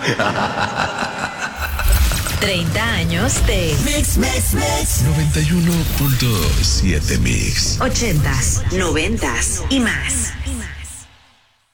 30 años de Mix. 91.7 Mix. 80s, 90s y más.